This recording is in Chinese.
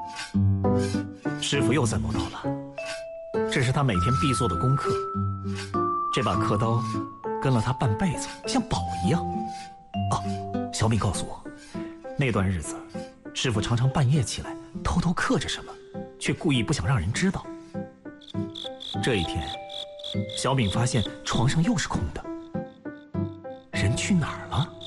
师傅又在磨刀了，这是他每天必做的功课。这把刻刀跟了他半辈子，像宝一样。哦，小敏告诉我，那段日子，师傅常常半夜起来偷偷刻着什么，却故意不想让人知道。这一天，小敏发现床上又是空的，人去哪儿了？